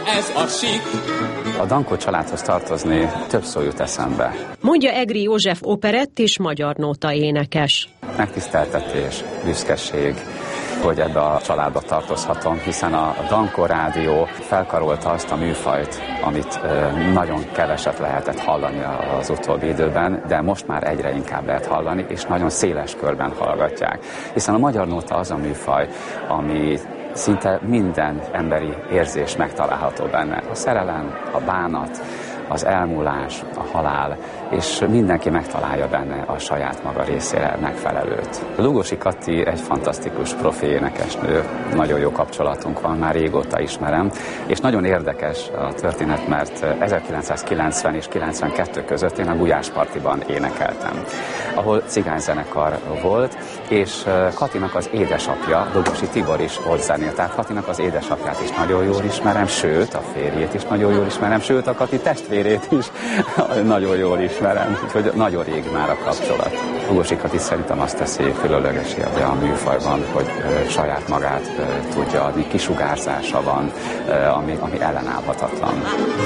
Ez a sík. A Dankó családhoz tartozni több szó jut eszembe. Mondja Egri József operett és magyar nóta énekes. Megtiszteltetés, büszkeség, hogy ebbe a családba tartozhatom, hiszen a Dankó Rádió felkarolta azt a műfajt, amit nagyon keveset lehetett hallani az utóbbi időben, de most már egyre inkább lehet hallani, és nagyon széles körben hallgatják. Hiszen a magyar nóta az a műfaj, ami szinte minden emberi érzés megtalálható benne. A szerelem, a bánat, az elmúlás, a halál, és mindenki megtalálja benne a saját maga részére megfelelőt. Lugosi Kati egy fantasztikus profi énekesnő, nagyon jó kapcsolatunk van, már régóta ismerem, és nagyon érdekes a történet, mert 1990 és 92 között én a Gulyáspartiban énekeltem, ahol cigányzenekar volt, és Katinak az édesapja, Lugosi Tibor is ott zenélt, tehát Katinak az édesapját is nagyon jól ismerem, sőt, a férjét is nagyon jól ismerem, sőt, a Kati testvérét is nagyon jól ismerem, úgyhogy nagyon rég már a kapcsolat. Lugosi Kati szerintem azt teszi különlegessé a műfajban, hogy saját magát tudja adni, kisugárzása van, ami ellenállhatatlan.